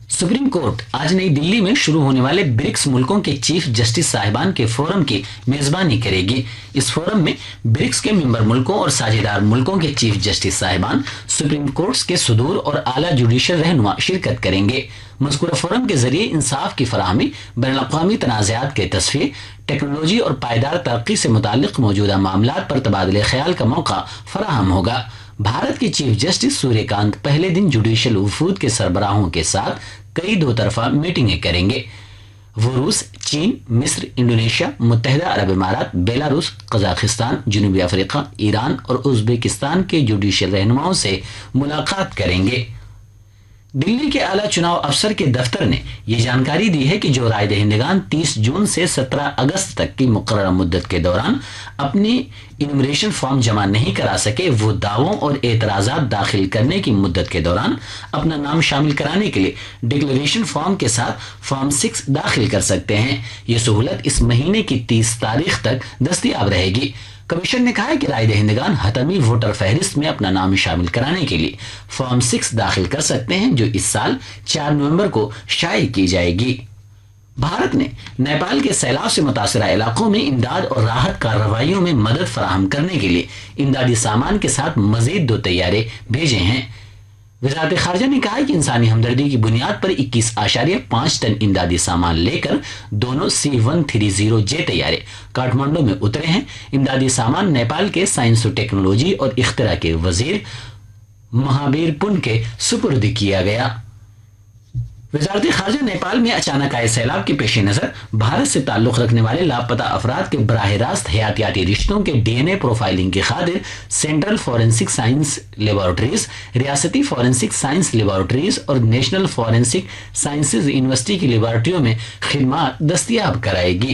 Supreme court आज नई दिल्ली में शुरू होने वाले ब्रिक्स मुल्कों के चीफ जस्टिस साहिबान के फोरम की मेजबानी करेगी। इस फोरम में ब्रिक्स के मेंबर मुल्कों और साझेदार मुल्कों के चीफ जस्टिस साहिबान, सुप्रीम कोर्ट्स के सुदूर और आला जुडिशल रहनुमा शिरकत करेंगे। मज़कूरा फोरम के जरिए इंसाफ की फराहमी, बैनुल-अक़वामी तनाज़ात के तस्फ़ीर, टेक्नोलॉजी और पायदार तरक्की से मुताल्लिक़ मौजूदा मामलात पर तबादले ख्याल का मौका फराहम होगा। भारत के चीफ जस्टिस सूर्यकांत पहले दिन जुडिशल वफूद के सरबराहों के साथ कई दो तरफा मीटिंगें करेंगे। वो रूस, चीन, मिस्र, इंडोनेशिया, मुत्तहिदा अरब इमारात, बेलारूस, कजाकिस्तान, जनूबी अफ्रीका, ईरान और उज़्बेकिस्तान के जुडिशल रहनुमाओं से मुलाकात करेंगे। दिल्ली के आला चुनाव अफसर के दफ्तर ने यह जानकारी दी है कि जो राय दहिंदगान 30 जून से 17 अगस्त तक की मुकर्ररा मुद्दत के दौरान अपनी इनुमरेशन फॉर्म जमा नहीं करा सके, वो दावों और एतराज़ात दाखिल करने की मुद्दत के दौरान अपना नाम शामिल कराने के लिए डिक्लेरेशन फॉर्म के साथ फॉर्म 6 दाखिल कर सकते हैं। ये सहूलत इस महीने की 30 तारीख तक दस्तयाब रहेगी। कमीशन ने कहा है कि राय दहिंदगान हतमी वोटर फहरिस्त में अपना नाम शामिल कराने के लिए फॉर्म 6 दाखिल कर सकते हैं, जो इस साल 4 नवंबर को शाये की जाएगी। भारत ने नेपाल के सैलाब से मुतासरा इलाकों में इमदाद और राहत कार्रवाइयों में मदद फराहम करने के लिए इमदादी सामान के साथ मजीद 2 तैयारे भेजे हैं। वज़ारत ख़ारिजा ने कहा है कि इंसानी हमदर्दी की बुनियाद पर 21.5 टन इमदादी सामान लेकर दोनों C-130J तैयारे काठमांडू में उतरे हैं। इमदादी सामान नेपाल के साइंस और टेक्नोलॉजी और इख्तिरा के वजीर महाबीर पुन के सुपुर्द किया गया। वज़ारत ख़ारिजा नेपाल में अचानक आए सैलाब के पेश नज़र भारत से ताल्लुक़ रखने वाले लापता अफराद के बराह रास्त हयातियाती रिश्तों के DNA प्रोफाइलिंग की खातिर सेंट्रल फॉरेंसिक साइंस लेबॉर्ट्रीज, रियासती फॉरेंसिक साइंस लेबॉर्ट्रीज और नेशनल फॉरेंसिक साइंसेज यूनिवर्सिटी की लेबॉर्ट्रियों में खिदमात दस्तयाब कराएगी।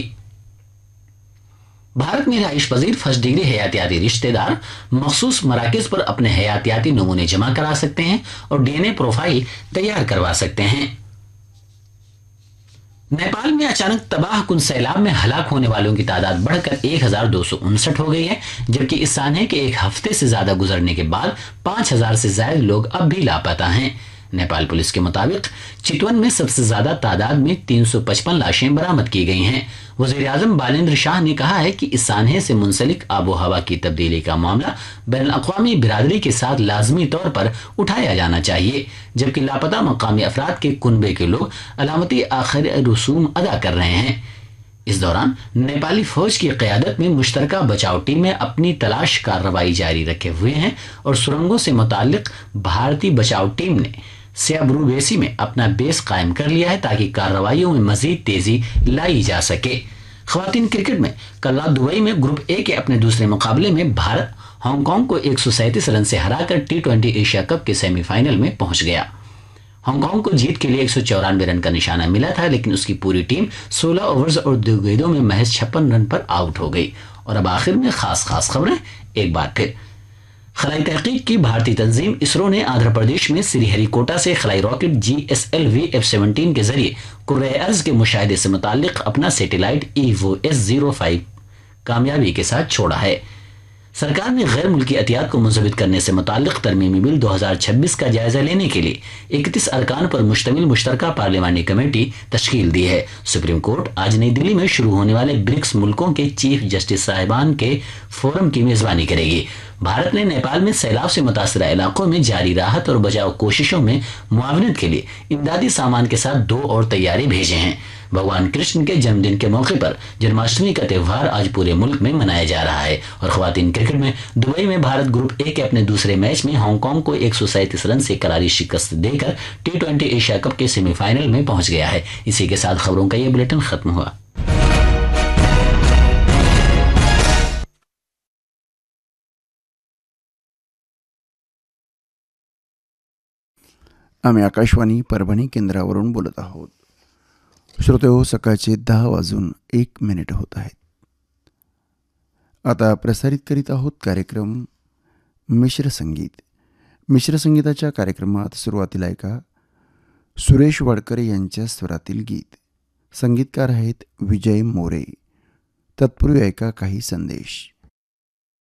भारत में रिहाइश पजीर फर्स्ट डिग्री हयातियाती रिश्तेदार मखसूस मराकज पर अपने हयातियाती नमूने जमा करा सकते हैं और DNA प्रोफाइल तैयार करवा सकते हैं। नेपाल में अचानक तबाह कुन सैलाब में हलाक होने वालों की तादाद बढ़कर 1259 हो गई है, जबकि इस साल के एक हफ्ते से ज्यादा गुजरने के बाद 5000 से ज्यादा लोग अब भी लापता हैं। नेपाल पुलिस के मुताबिक चितवन में सबसे ज्यादा तादाद में 355 लाशें बरामद की गई हैं। वज़ीर आज़म बालेंद्र शाह ने कहा है कि इस सानहे से मुंसलिक आबो हवा की तब्दीली का मामला बैनुल-अक़वामी बिरादरी के साथ लाजमी तौर पर उठाया जाना चाहिए, जबकि लापता मकामी अफराद के कुनबे के लोग अलामती आखिरी रसूम अदा कर रहे हैं। इस दौरान नेपाली फौज की क़यादत में मुश्तरका बचाव टीमें अपनी तलाश कार्रवाई जारी रखे हुए हैं और सुरंगों से मुताल्लिक भारतीय बचाव टीम ने सियाब्रुबेसी में अपना बेस कायम कर लिया है ताकि कार्रवाइयों में मजीद तेजी लाई जा सके। ख़वातीन क्रिकेट में कल रात दुबई में ग्रुप ए के अपने दूसरे मुकाबले में भारत हांगकांग को 137 रन से हराकर T20 एशिया कप के सेमीफाइनल में पहुंच गया। हांगकांग को जीत के लिए 194 रन का निशाना मिला था, लेकिन उसकी पूरी टीम 16 ओवर्स और 2 गेंदों में महज 56 रन पर आउट हो गई। और अब आखिर में खास खबरें एक बार फिर। खलाई तहकीक की भारतीय तंजीम इसरो ने आंध्र प्रदेश में श्रीहरिकोटा से खलाई रॉकेट GSLV F-17 के जरिए कुर्रे अर्ज के मुशाहिदे से मुताल्लिक अपना सैटेलाइट EVOS-05 कामयाबी के साथ छोड़ा है। सरकार ने गैर मुल्की एहतियात को मुंजमद करने से मुताल्लिक तरमीमी बिल 2026 का जायजा लेने के लिए 31 अरकान पर मुश्तमिल मुश्तरका पार्लिमानी कमेटी तश्कील दी है। सुप्रीम कोर्ट आज नई दिल्ली में शुरू होने वाले ब्रिक्स मुल्कों के चीफ जस्टिस साहिबान के फोरम की मेजबानी करेगी। भारत ने नेपाल में सैलाब से मुतासरा इलाकों में जारी राहत और बचाव कोशिशों में मुआवनत के लिए इमदादी सामान के साथ 2 और तैयारे भेजे हैं। भगवान कृष्ण के जन्मदिन के मौके पर जन्माष्टमी का त्यौहार आज पूरे मुल्क में मनाया जा रहा है। और ख़वातीन क्रिकेट में दुबई में भारत ग्रुप ए के अपने दूसरे मैच में हांगकांग को 137 रन से करारी शिकस्त देकर T20 एशिया कप के सेमीफाइनल में पहुंच गया है। इसी के साथ खबरों का यह बुलेटिन खत्म हुआ। आम्ही आकाशवाणी परभणी केंद्रावरून बोलत आहोत। श्रोतेहो, सकाळचे 10:01 होत आहेत। आता प्रसारित करीत आहोत कार्यक्रम मिश्र संगीत। मिश्र संगीताच्या कार्यक्रमात सुरुवातीला ऐका सुरेश वाडकर यांच्या स्वरातील गीत। संगीतकार आहेत विजय मोरे। तत्पूर्वी ऐका काही संदेश।